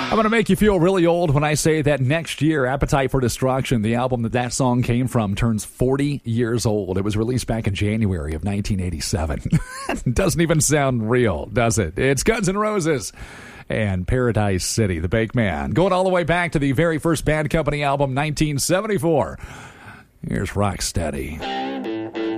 I'm going to make you feel really old when I say that next year, Appetite for Destruction, the album that song came from, turns 40 years old. It was released back in January of 1987. Doesn't even sound real, does it? It's Guns N' Roses and Paradise City, the Bake Man. Going all the way back to the very first Bad Company album, 1974. Here's Rocksteady.